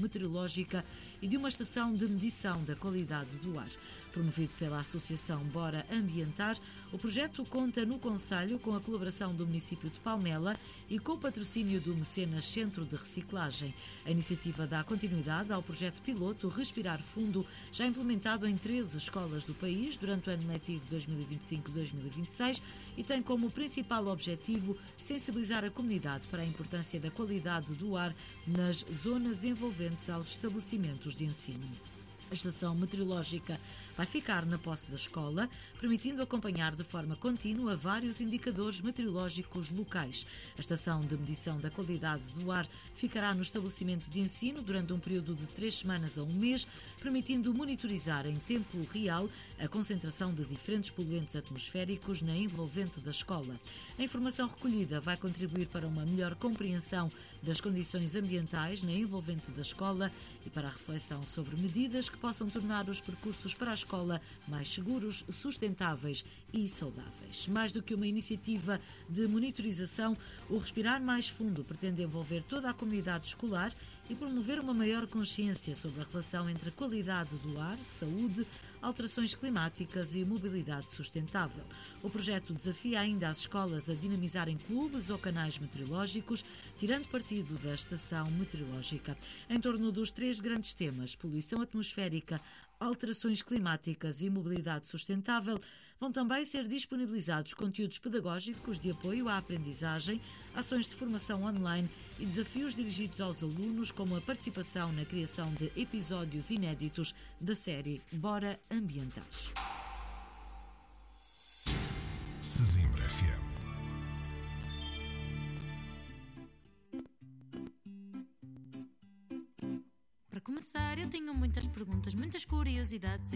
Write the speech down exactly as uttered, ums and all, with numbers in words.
meteorológica e de uma estação de medição da qualidade do ar. Promovido pela Associação Bora Ambientar, o projeto conta no concelho com a colaboração do município de Palmela e com o patrocínio do Mecenas Centro de Reciclagem. A iniciativa dá continuidade ao projeto piloto Respirar Fundo, já implementado em treze escolas do país durante o ano letivo dois mil e vinte e cinco dois mil e vinte e seis e tem como principal objetivo sensibilizar a comunidade para a importância da qualidade do ar nas zonas envolventes aos estabelecimentos de ensino. A estação meteorológica vai ficar na posse da escola, permitindo acompanhar de forma contínua vários indicadores meteorológicos locais. A estação de medição da qualidade do ar ficará no estabelecimento de ensino durante um período de três semanas a um mês, permitindo monitorizar em tempo real a concentração de diferentes poluentes atmosféricos na envolvente da escola. A informação recolhida vai contribuir para uma melhor compreensão das condições ambientais na envolvente da escola e para a reflexão sobre medidas que possam tornar os percursos para a escola mais seguros, sustentáveis e saudáveis. Mais do que uma iniciativa de monitorização, o Respirar Mais Fundo pretende envolver toda a comunidade escolar e promover uma maior consciência sobre a relação entre a qualidade do ar, saúde, alterações climáticas e mobilidade sustentável. O projeto desafia ainda as escolas a dinamizarem clubes ou canais meteorológicos, tirando partido da estação meteorológica. Em torno dos três grandes temas, poluição atmosférica, alterações climáticas e mobilidade sustentável, vão também ser disponibilizados conteúdos pedagógicos de apoio à aprendizagem, ações de formação online e desafios dirigidos aos alunos, como a participação na criação de episódios inéditos da série Bora Ambientar. Sesimbra F M. Para começar, eu tenho muitas perguntas, muitas curiosidades.